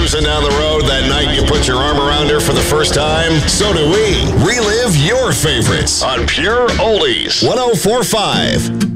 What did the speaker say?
cruising down the road that night you put your arm around her for the first time? So do we. Relive your favorites on Pure Oldies 104.5.